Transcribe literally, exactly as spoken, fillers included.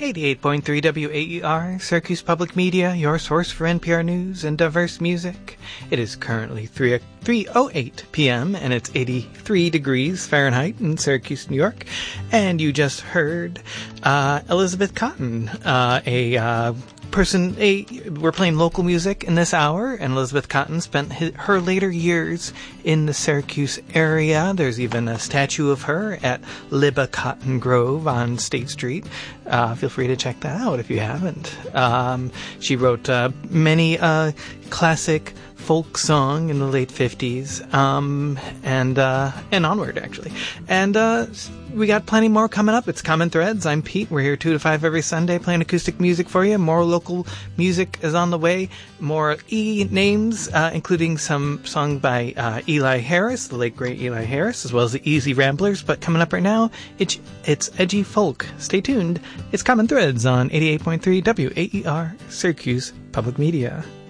eighty-eight point three W A E R, Syracuse Public Media, your source for N P R news and diverse music. It is currently three oh eight p.m. and it's eighty-three degrees Fahrenheit in Syracuse, New York. And you just heard uh, Elizabeth Cotten, uh, a uh, person. A we're playing local music in this hour, and Elizabeth Cotten spent his, her later years in the Syracuse area. There's even a statue of her at Libba Cotton Grove on State Street. Uh, feel free to check that out if you haven't. Um, she wrote uh, many uh, classic folk song in the late fifties, um, and uh, and onward, actually. And uh, we got plenty more coming up. It's Common Threads. I'm Pete. We're here two to five every Sunday playing acoustic music for you. More local music is on the way. More E names, uh, including some song by uh, Eli Harris, the late great Eli Harris, as well as the Easy Ramblers. But coming up right now, it's, it's edgy folk. Stay tuned. It's Common Threads on eighty-eight point three W A E R, Syracuse Public Media.